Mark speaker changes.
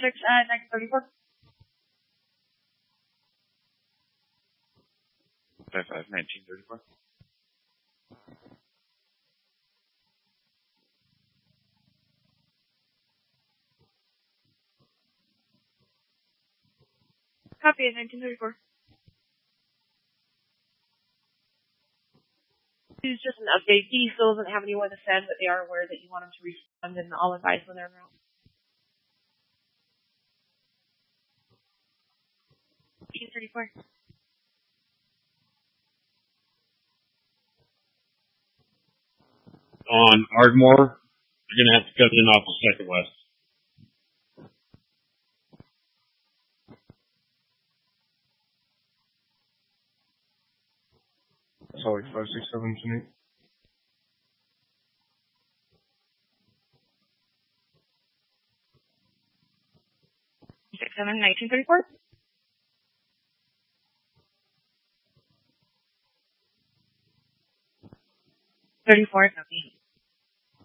Speaker 1: 1934.
Speaker 2: 55-1934.
Speaker 1: Copy at 1934. This is just an update. He still doesn't have anyone to send, but they are aware that you want him to respond, and I'll advise when they're around. 1934.
Speaker 3: On Ardmore, you're going to have to cut in off the second west.
Speaker 4: Solid 567 tonight.
Speaker 1: 1934. 34, copy.